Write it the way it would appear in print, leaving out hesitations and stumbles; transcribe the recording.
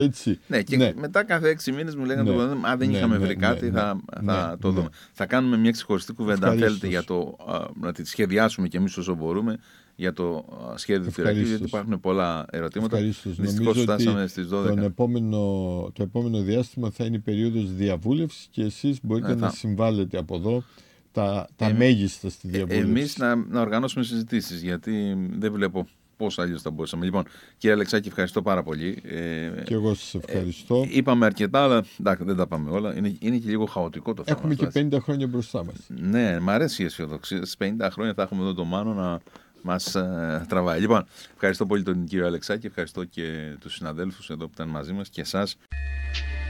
Έτσι. Ναι, και μετά κάθε 6 μήνες μου λέγανε αν δεν είχαμε βρει κάτι, θα το δούμε. Θα κάνουμε μια ξεχωριστή κουβέντα, αν θέλετε, για να τη σχεδιάσουμε κι εμείς όσο μπορούμε για το σχέδιο του φυλακίου, γιατί υπάρχουν πολλά ερωτήματα. Δυστυχώς φτάσαμε στις 12. Το επόμενο διάστημα θα είναι η περίοδος διαβούλευσης και εσείς μπορείτε να συμβάλλετε από εδώ τα μέγιστα στη διαβούλευση. Εμείς να οργανώσουμε συζητήσεις, γιατί δεν βλέπω πώς αλλιώς θα μπορούσαμε. Λοιπόν, κύριε Αλεξάκη, ευχαριστώ πάρα πολύ. Και εγώ σας ευχαριστώ. Είπαμε αρκετά, αλλά δεν τα πάμε όλα. Είναι και λίγο χαοτικό το θέμα. Έχουμε και 50 χρόνια μπροστά μας. Ναι, μ' αρέσει η αισιοδοξία. Στις 50 χρόνια θα έχουμε εδώ το Μάνο να μας τραβάει. Λοιπόν, ευχαριστώ πολύ τον κύριο Αλεξάκη, ευχαριστώ και τους συναδέλφους εδώ που ήταν μαζί μας και εσάς.